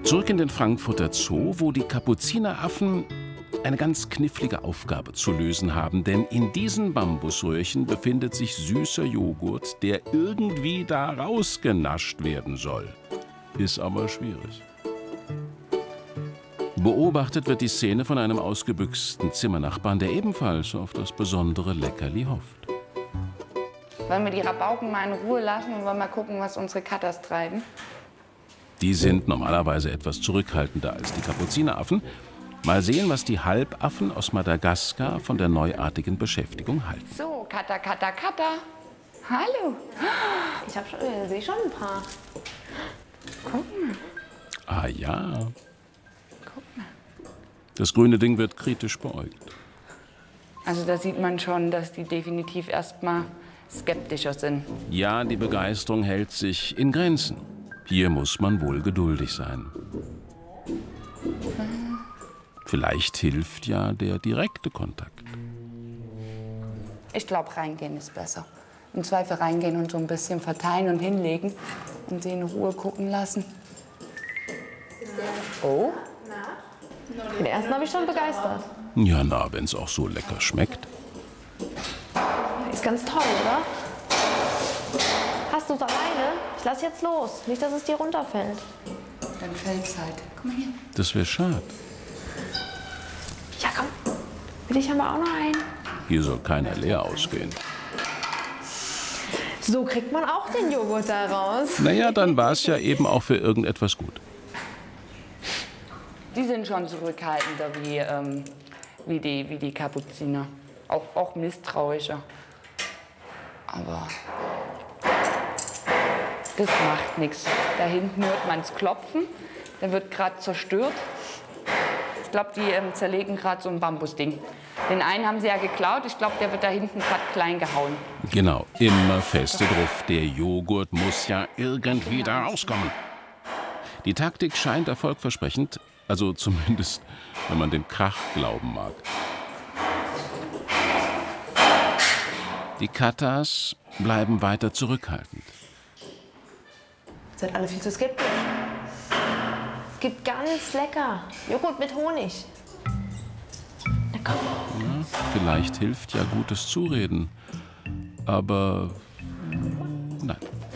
Zurück in den Frankfurter Zoo, wo die Kapuzineraffen eine ganz knifflige Aufgabe zu lösen haben. Denn in diesen Bambusröhrchen befindet sich süßer Joghurt, der irgendwie da rausgenascht werden soll. Ist aber schwierig. Beobachtet wird die Szene von einem ausgebüxten Zimmernachbarn, der ebenfalls auf das besondere Leckerli hofft. Wollen wir die Rabauken mal in Ruhe lassen und wollen mal gucken, was unsere Katas treiben? Die sind normalerweise etwas zurückhaltender als die Kapuzineraffen. Mal sehen, was die Halbaffen aus Madagaskar von der neuartigen Beschäftigung halten. So, Kata, Kata, Kata. Hallo. Ich sehe schon ein paar. Guck mal. Ah ja. Guck mal. Das grüne Ding wird kritisch beäugt. Also da sieht man schon, dass die definitiv erstmal skeptischer sind. Ja, die Begeisterung hält sich in Grenzen. Hier muss man wohl geduldig sein. Vielleicht hilft ja der direkte Kontakt. Ich glaube, reingehen ist besser. Im Zweifel reingehen und so ein bisschen verteilen und hinlegen und sie in Ruhe gucken lassen. Oh? Den ersten habe ich schon begeistert. Ja, na, wenn's auch so lecker schmeckt. Ist ganz toll, oder? Hast du es alleine? Ich lass jetzt los. Nicht, dass es dir runterfällt. Dann fällt's halt. Guck mal hier. Das wäre schade. Ja, komm. Für dich haben wir auch noch einen. Hier soll keiner leer ausgehen. So kriegt man auch den Joghurt da raus. Naja, dann war es ja eben auch für irgendetwas gut. Die sind schon zurückhaltender wie die Kapuziner. Auch misstrauischer. Aber das macht nichts. Da hinten hört man es klopfen. Der wird gerade zerstört. Ich glaube, die zerlegen gerade so ein Bambusding. Den einen haben sie ja geklaut. Ich glaube, der wird da hinten gerade klein gehauen. Genau, immer feste drauf. Der Joghurt muss ja irgendwie da rauskommen. Die Taktik scheint erfolgversprechend. Also zumindest, wenn man dem Krach glauben mag. Die Katas bleiben weiter zurückhaltend. Ihr seid alle viel zu skeptisch. Es gibt ganz lecker Joghurt mit Honig. Na komm. Ja, vielleicht hilft ja gutes Zureden. Aber nein.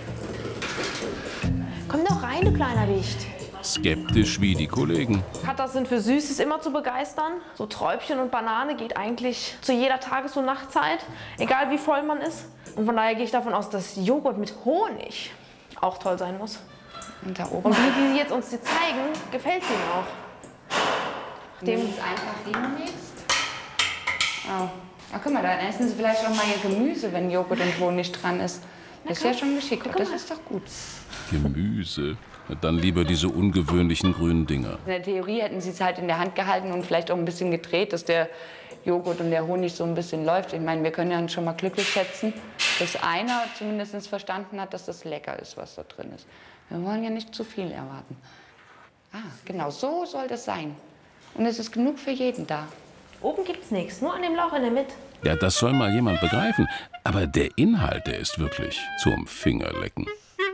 Komm doch rein, du kleiner Wicht. Skeptisch wie die Kollegen. Katas sind für Süßes immer zu begeistern. So Träubchen und Banane geht eigentlich zu jeder Tages- und Nachtzeit, egal wie voll man ist. Und von daher gehe ich davon aus, dass Joghurt mit Honig auch toll sein muss. Und da oben. Und wie die jetzt uns die zeigen, gefällt sie ihnen auch. Dem es einfach hinlegst. Oh. Ach, guck mal, dann essen sie vielleicht auch mal ihr Gemüse, wenn Joghurt und Honig dran ist. Das ist ja schon geschickt. Das ist doch gut. Gemüse. Dann lieber diese ungewöhnlichen grünen Dinger. In der Theorie hätten sie es halt in der Hand gehalten und vielleicht auch ein bisschen gedreht, dass der Joghurt und der Honig so ein bisschen läuft. Ich meine, wir können ja schon mal glücklich schätzen, dass einer zumindest verstanden hat, dass das lecker ist, was da drin ist. Wir wollen ja nicht zu viel erwarten. Ah, genau, so soll das sein. Und es ist genug für jeden da. Oben gibt's nichts, nur an dem Loch in der Mitte. Ja, das soll mal jemand begreifen. Aber der Inhalt, der ist wirklich zum Fingerlecken.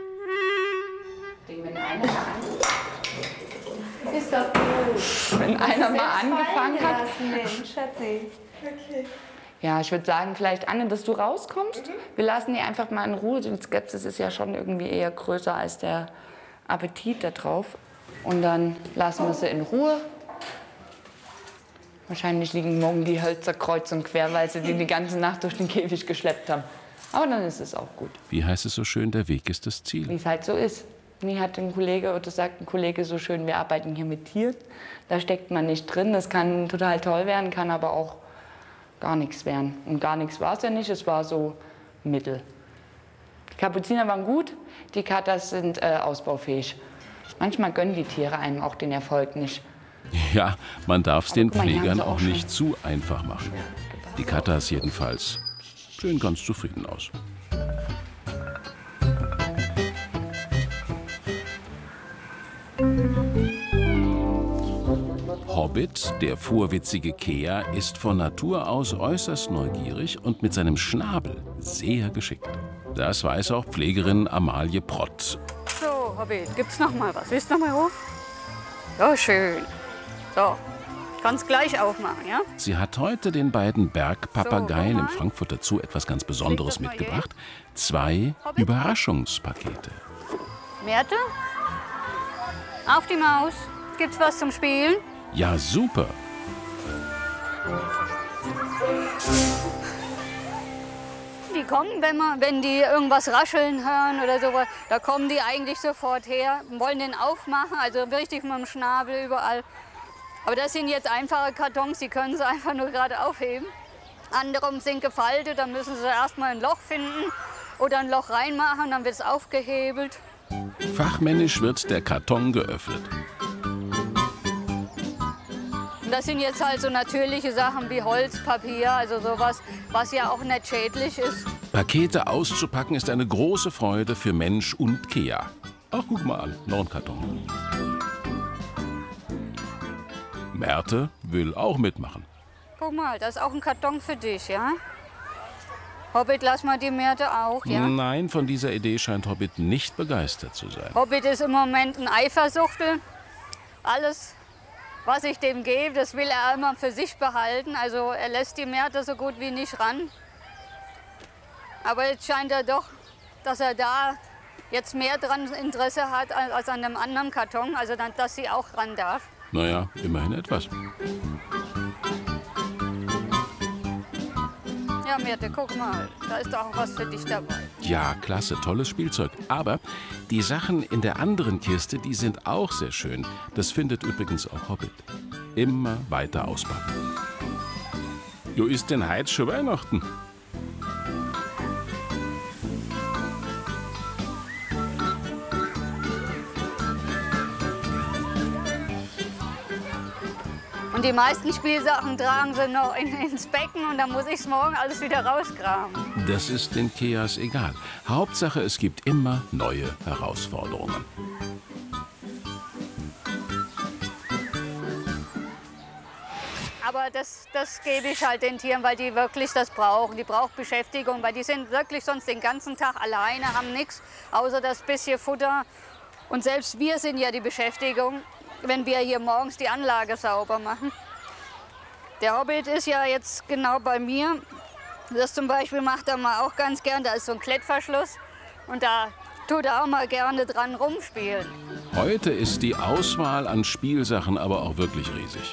Wenn einer mal, Ist doch gut. wenn einer mal angefangen hat. Schatzi. Okay. Ja, ich würde sagen, vielleicht, Anne, dass du rauskommst. Wir lassen die einfach mal in Ruhe. Die Skepsis ist ja schon irgendwie eher größer als der Appetit da drauf. Und dann lassen wir sie in Ruhe. Wahrscheinlich liegen morgen die Hölzer kreuz und quer, weil sie die ganze Nacht durch den Käfig geschleppt haben. Aber dann ist es auch gut. Wie heißt es so schön, der Weg ist das Wie Ziel. es halt so ist. Nie hat ein Kollege oder sagt ein Kollege so schön, wir arbeiten hier mit Tieren. Da steckt man nicht drin. Das kann total toll werden, kann aber auch gar nichts werden. Und gar nichts war es ja nicht, es war so mittel. Die Kapuziner waren gut, die Katas sind ausbaufähig. Manchmal gönnen die Tiere einem auch den Erfolg nicht. Ja, man darf es den guck mal, hier haben Pflegern sie auch auch nicht zu einfach machen. Die Katas jedenfalls sehen ganz zufrieden aus. Hobbit, der vorwitzige Kea, ist von Natur aus äußerst neugierig und mit seinem Schnabel sehr geschickt. Das weiß auch Pflegerin Amalie Prott. So, Hobbit, gibt's noch mal was? Willst du noch mal Ruf? Oh, schön. So, kannst gleich aufmachen, ja? Sie hat heute den beiden Bergpapageien im Frankfurter Zoo etwas ganz Besonderes mitgebracht. 2 Überraschungspakete. Merte? Auf die Maus. Gibt's was zum Spielen? Ja, super. Die kommen, wenn die irgendwas rascheln hören oder sowas, da kommen die eigentlich sofort her, wollen den aufmachen, also richtig mit dem Schnabel überall. Aber das sind jetzt einfache Kartons, die können sie einfach nur gerade aufheben. Andere sind gefaltet, dann müssen sie erstmal ein Loch finden oder ein Loch reinmachen, dann wird es aufgehebelt. Fachmännisch wird der Karton geöffnet. Und das sind jetzt halt so natürliche Sachen wie Holz, Papier, also sowas, was ja auch nicht schädlich ist. Pakete auszupacken ist eine große Freude für Mensch und Kea. Ach, guck mal an, noch ein Karton. Merte will auch mitmachen. Guck mal, das ist auch ein Karton für dich, ja? Hobbit, lass mal die Merte auch, ja? Nein, von dieser Idee scheint Hobbit nicht begeistert zu sein. Hobbit ist im Moment ein Eifersuchtel. Alles, was ich dem gebe, das will er immer für sich behalten. Also er lässt die Merte so gut wie nicht ran. Aber jetzt scheint er doch, dass er da jetzt mehr dran Interesse hat als an einem anderen Karton. Also dass sie auch ran darf. Naja, immerhin etwas. Ja, Merte, guck mal, da ist doch auch was für dich dabei. Ja, klasse, tolles Spielzeug. Aber die Sachen in der anderen Kiste, die sind auch sehr schön. Das findet übrigens auch Hobbit. Immer weiter auspacken. Jo, ist denn heute schon Weihnachten? Und die meisten Spielsachen tragen sie noch ins Becken und dann muss ich es morgen alles wieder rauskramen. Das ist den Keas egal. Hauptsache, es gibt immer neue Herausforderungen. Aber das gebe ich halt den Tieren, weil die wirklich das brauchen. Die brauchen Beschäftigung, weil die sind wirklich sonst den ganzen Tag alleine, haben nichts außer das bisschen Futter. Und selbst wir sind ja die Beschäftigung, wenn wir hier morgens die Anlage sauber machen. Der Hobbit ist ja jetzt genau bei mir. Das zum Beispiel macht er mal auch ganz gern. Da ist so ein Klettverschluss und da tut er auch mal gerne dran rumspielen. Heute ist die Auswahl an Spielsachen aber auch wirklich riesig.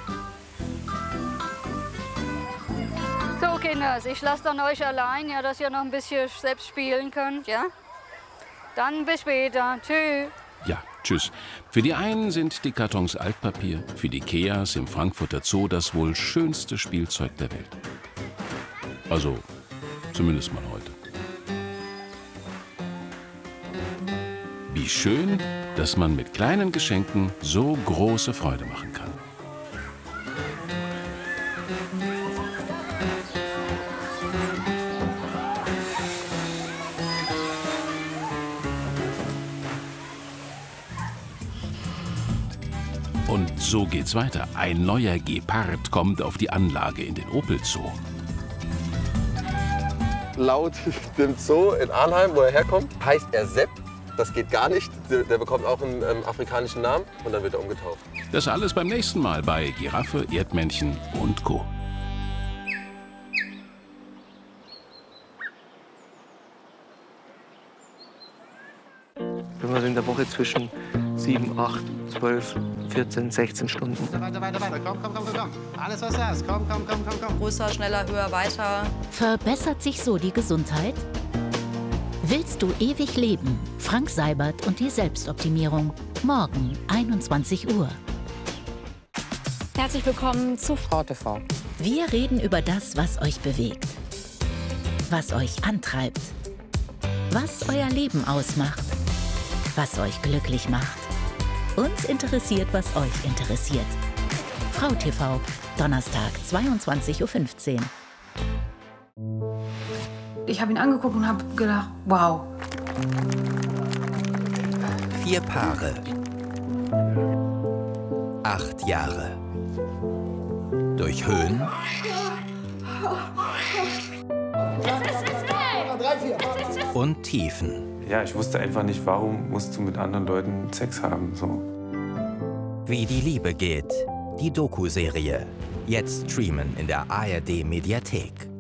So, Kinders, ich lasse dann euch allein, ja, dass ihr noch ein bisschen selbst spielen könnt, ja? Dann bis später. Tschüss. Ja, tschüss. Für die einen sind die Kartons Altpapier, für die Keas im Frankfurter Zoo das wohl schönste Spielzeug der Welt. Also, zumindest mal heute. Wie schön, dass man mit kleinen Geschenken so große Freude machen kann. Und so geht's weiter. Ein neuer Gepard kommt auf die Anlage in den Opel Zoo. Laut dem Zoo in Arnheim, wo er herkommt, heißt er Sepp. Das geht gar nicht. Der bekommt auch einen afrikanischen Namen und dann wird er umgetauft. Das alles beim nächsten Mal bei Giraffe, Erdmännchen und Co. Wenn man in der Woche zwischen 7, 8, 12, 14, 16 Stunden. Weiter. Komm. Alles, was du hast. Komm. Größer, schneller, höher, weiter. Verbessert sich so die Gesundheit? Willst du ewig leben? Frank Seibert und die Selbstoptimierung. Morgen, 21 Uhr. Herzlich willkommen zu Frau TV. Wir reden über das, was euch bewegt. Was euch antreibt. Was euer Leben ausmacht. Was euch glücklich macht. Uns interessiert, was euch interessiert. Frau TV, Donnerstag, 22:15 Uhr. Ich habe ihn angeguckt und habe gedacht, wow. 4 Paare. 8 Jahre. Durch Höhen und Tiefen. Ja, ich wusste einfach nicht, warum musst du mit anderen Leuten Sex haben. So. Wie die Liebe geht. Die Doku-Serie. Jetzt streamen in der ARD Mediathek.